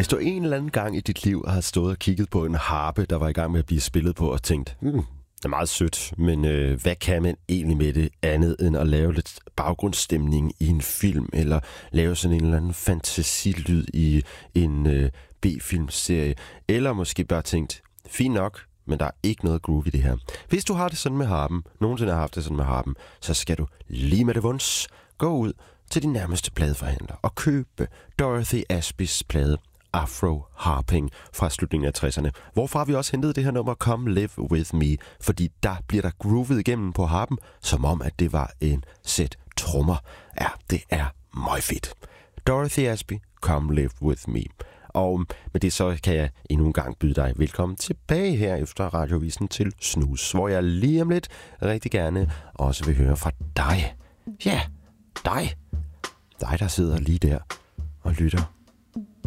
Hvis du en eller anden gang i dit liv har stået og kigget på en harpe, der var i gang med at blive spillet på, og tænkt, det er meget sødt, men hvad kan man egentlig med det andet end at lave lidt baggrundsstemning i en film, eller lave sådan en eller anden fantasilyd i en B-filmserie, eller måske bare tænkt, fint nok, men der er ikke noget groove i det her. Hvis du har det sådan med harpen, nogensinde har haft det sådan med harpen, så skal du lige med det vunds gå ud til din nærmeste pladeforhandler og købe Dorothy Asbys plade Afro Harping fra slutningen af 60'erne, hvorfra vi også hentede det her nummer Come Live With Me, fordi der bliver der groovet igennem på harpen, som om at det var en sæt trommer. Ja, det er meget fedt. Dorothy Asby, Come Live With Me. Og med det så kan jeg endnu en gang byde dig velkommen tilbage her efter Radiovisen til Snus, hvor jeg lige om lidt rigtig gerne også vil høre fra dig. Ja, dig. Dig, der sidder lige der og lytter